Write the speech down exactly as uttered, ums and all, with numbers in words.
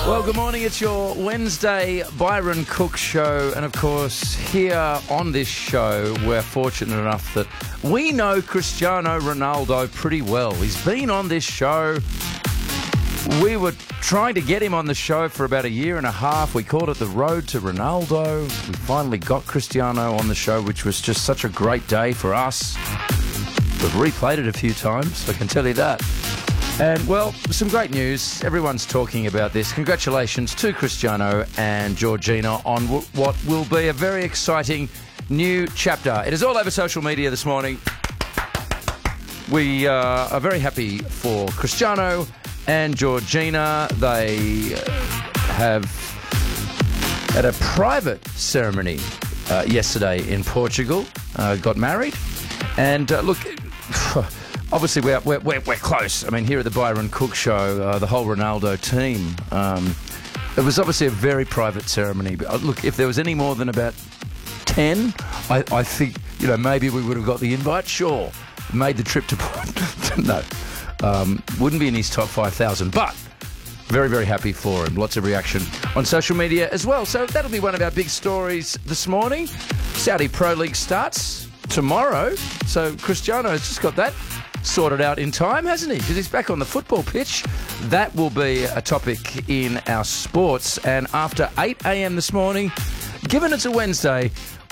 Well, good morning. It's your Wednesday Byron Cook Show. And, of course, here on this show, we're fortunate enough that we know Cristiano Ronaldo pretty well. He's been on this show. We were trying to get him on the show for about a year and a half. We called it The Road to Ronaldo. We finally got Cristiano on the show, which was just such a great day for us. We've replayed it a few times, I can tell you that. And, well, some great news. Everyone's talking about this. Congratulations to Cristiano and Georgina on w- what will be a very exciting new chapter. It is all over social media this morning. We uh, are very happy for Cristiano and Georgina. They uh, have had a private ceremony uh, yesterday in Portugal, uh, got married. And, uh, look... Obviously, we're, we're, we're, we're close. I mean, here at the Byron Cook Show, uh, the whole Ronaldo team, um, it was obviously a very private ceremony. But uh, look, if there was any more than about ten, I, I think, you know, maybe we would have got the invite. Sure. Made the trip to Port. No. Um, wouldn't be in his top five thousand. But very, very happy for him. Lots of reaction on social media as well. So that'll be one of our big stories this morning. Saudi Pro League starts tomorrow. So Cristiano has just got that sorted out in time, hasn't he? Because he's back on the football pitch. That will be a topic in our sports. And after eight a.m. this morning, given it's a Wednesday,